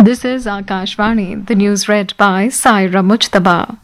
This is Akashvani, the news read by Saira Mujtaba.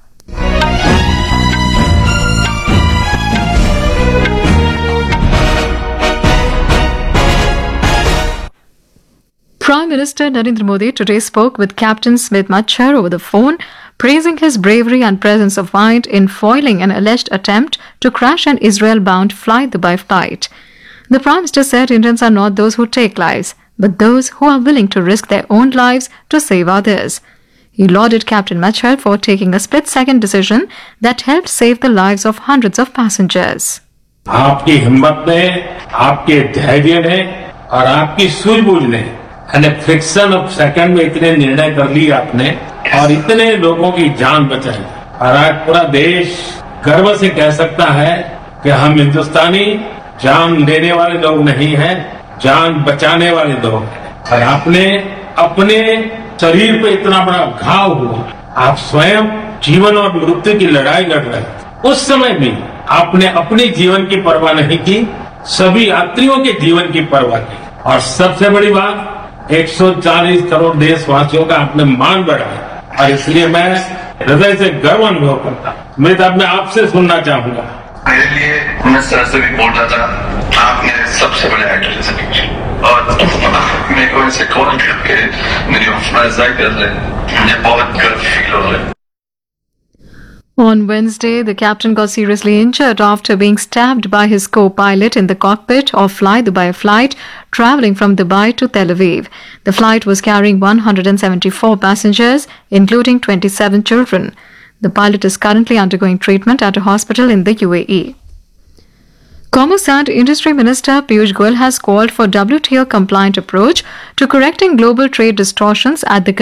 Prime Minister Narendra Modi today spoke with Captain Smith Machar over the phone, praising his bravery and presence of mind in foiling an alleged attempt to crash an Israel-bound Fly Dubai flight. The Prime Minister said Indians are not those who take lives, but those who are willing to risk their own lives to save others. He lauded Captain Machar for taking a split-second decision that helped save the lives of hundreds of passengers. आपकी हिम्मत ने, आपके धैर्य ने और आपकी सूझबूझ ने यानी फ्रिक्शन ऑफ सेकंड में इतने निर्णय कर लिए आपने और इतने लोगों की जान बचाई और आज पूरा देश गर्व से कह सकता है कि हम हिंदुस्तानी जान लेने वाले लोग नहीं हैं, जान बचाने वाले लोग हैं। और आपने अपने शरीर पे इतना बड़ा घाव हुआ, आप स्वयं जीवन और मृत्यु की लड़ाई लड़ रहे थे। उस समय भी आपने अपने जीवन की परवाह नहीं की, सभी यात्रियों के जीवन की परवाह की और सबसे बड़ी बात 140 करोड़ देशवासियों का आपने मान बढ़ाया और इसलिए मैं हृदय से गर्व अनुभव करता हूँ। मैं आपसे सुनना चाहूंगा। मेरे लिए मैं सर से भी बोल रहा था, आप मेरे सबसे बड़े आइडल हैं जिंदगी और मेरे को इसे कॉल करके मेरी हौसला अफजाई कर रहे हैं, मुझे बहुत गर्व फील हो रहा है। On Wednesday, the captain got seriously injured after being stabbed by his co-pilot in the cockpit of Fly Dubai flight traveling from Dubai to Tel Aviv. The flight was carrying 174 passengers, including 27 children. The pilot is currently undergoing treatment at a hospital in the UAE. Commerce and Industry Minister Piyush Goyal has called for WTO-compliant approach to correcting global trade distortions at the